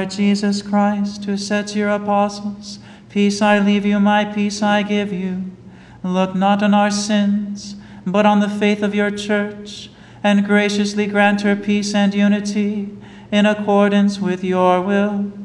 Lord Jesus Christ, who said to your apostles, "Peace I leave you, my peace I give you," look not on our sins, but on the faith of your church, and graciously grant her peace and unity in accordance with your will,